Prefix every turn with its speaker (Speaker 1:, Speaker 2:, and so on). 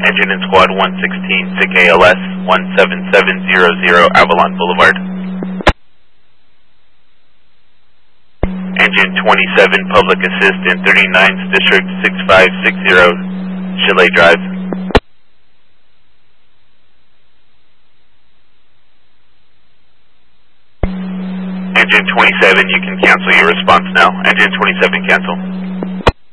Speaker 1: Engine in Squad 116, SIC ALS 17700 Avalon Boulevard. Engine 27, Public Assistant 39th District 6560, Chalet Drive. Engine 27, you can cancel your response now. Engine 27, cancel.